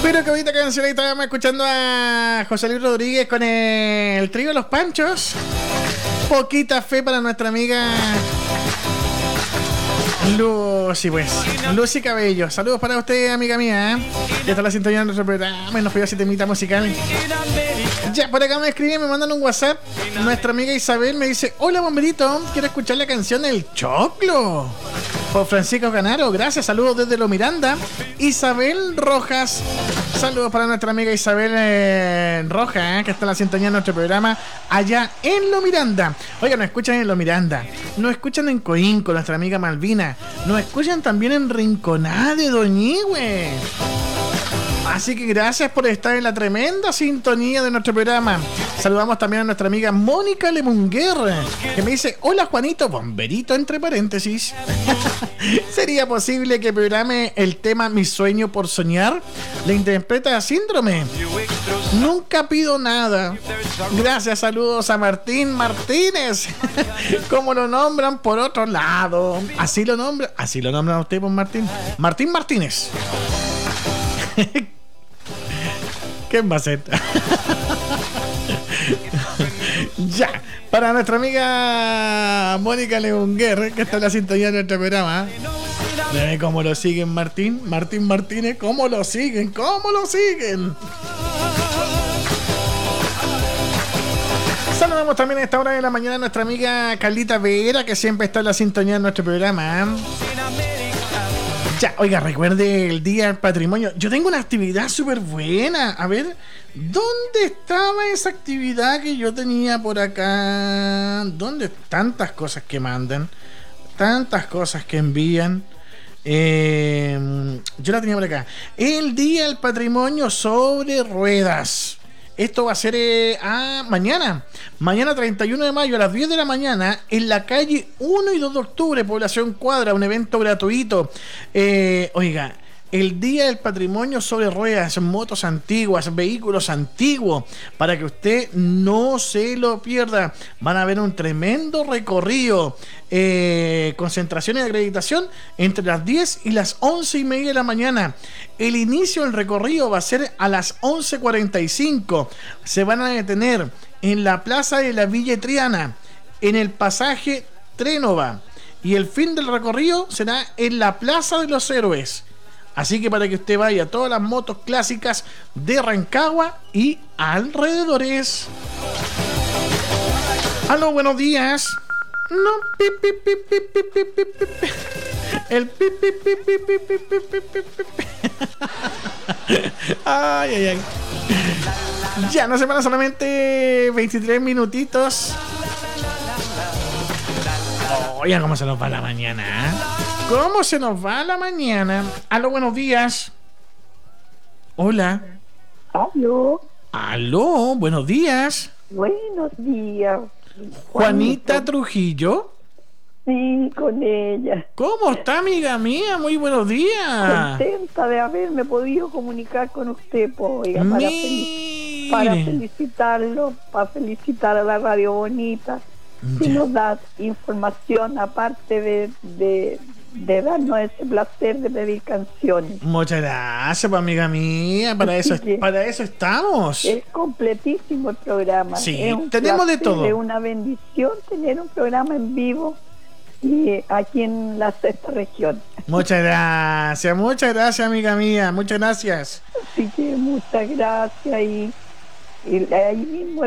Pero que ahorita canción, ahí estábamos escuchando a José Luis Rodríguez con el trío de Los Panchos. Poquita fe para nuestra amiga Lucy, pues. Lucy Cabello. Saludos para usted, amiga mía. Ya está la sintonía de nuestro programa y nos pidió ese temita musical. Ya, por acá me escriben, me mandan un WhatsApp. Nuestra amiga Isabel me dice: hola, bomberito, quiero escuchar la canción El Choclo por Francisco Canaro. Gracias, saludos desde Lo Miranda. Isabel Rojas. Saludos para nuestra amiga Isabel Rojas, que está en la sintonía de nuestro programa allá en Lo Miranda. Oiga, nos escuchan en Lo Miranda, nos escuchan en Coín con nuestra amiga Malvina, nos escuchan también en Rinconada de Doñihue. Así que gracias por estar en la tremenda sintonía de nuestro programa. Saludamos también a nuestra amiga Mónica Lemunguer, que me dice: hola, Juanito, bomberito entre paréntesis. ¿Sería posible que programe el tema Mi Sueño por Soñar? Le interpreta a Síndrome. Nunca pido nada. Gracias, saludos a Martín Martínez. Como lo nombran por otro lado. Así lo nombran a usted, por Martín. Martín Martínez. ¿Qué va a ser? Ya, para nuestra amiga Mónica Leunguer, que está en la sintonía de nuestro programa. ¿Ve cómo lo siguen, Martín Martínez? ¿Cómo lo siguen? Saludamos también a esta hora de la mañana a nuestra amiga Carlita Vera, que siempre está en la sintonía de nuestro programa. Ya, oiga, recuerde el Día del Patrimonio. Yo tengo una actividad súper buena. A ver, ¿dónde estaba esa actividad que yo tenía por acá? ¿Dónde? Tantas cosas que mandan, tantas cosas que envían. Yo la tenía por acá. El Día del Patrimonio sobre ruedas. Esto va a ser mañana 31 de mayo a las 10 de la mañana en la calle 1 y 2 de octubre, Población Cuadra, un evento gratuito. Oiga, el Día del Patrimonio sobre ruedas, motos antiguas, vehículos antiguos, para que usted no se lo pierda. Van a ver un tremendo recorrido, concentración y acreditación entre las 10 y las 11:30 de la mañana. El inicio del recorrido va a ser a las 11:45. Se van a detener en la plaza de la Villa Triana, en el pasaje Trénova, y el fin del recorrido será en la Plaza de los Héroes. Así que para que usted vaya a todas las motos clásicas de Rancagua y alrededores. Aló, buenos días. No, el ay, ay, ay. Ya nos separan solamente 23 minutitos. Oigan, cómo se nos va la mañana, ¿eh? ¿Cómo se nos va la mañana? Aló, buenos días. Hola. Aló, buenos días. Buenos días. ¿Juanita Trujillo? Sí, con ella. ¿Cómo está, amiga mía? Muy buenos días. Contenta de haberme podido comunicar con usted, oiga, para felicitarlo, para felicitar a la Radio Bonita. Si nos da información aparte de darnos ese placer de pedir canciones. Muchas gracias, amiga mía. Para eso estamos. Es completísimo el programa. Sí, es un tenemos de todo. Es una bendición tener un programa en vivo y aquí en la sexta región. Muchas gracias, amiga mía. Muchas gracias. Así que muchas gracias y ahí mismo